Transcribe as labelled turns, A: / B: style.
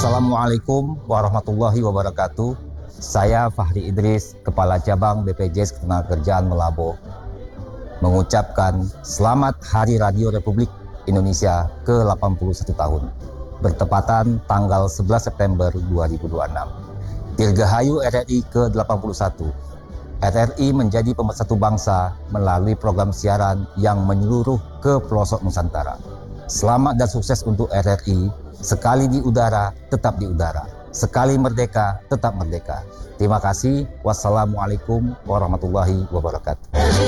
A: Assalamualaikum warahmatullahi wabarakatuh. Saya Fahri Idris, Kepala Cabang BPJS Ketenagakerjaan Melabo, mengucapkan Selamat Hari Radio Republik Indonesia ke-81 tahun, bertepatan tanggal 11 September 2026. Dirgahayu RRI ke-81. RRI menjadi pemersatu bangsa melalui program siaran yang menyeluruh ke pelosok Nusantara. Selamat dan sukses untuk RRI. Sekali di udara, tetap di udara. Sekali merdeka, tetap merdeka. Terima kasih. Wassalamualaikum warahmatullahi wabarakatuh.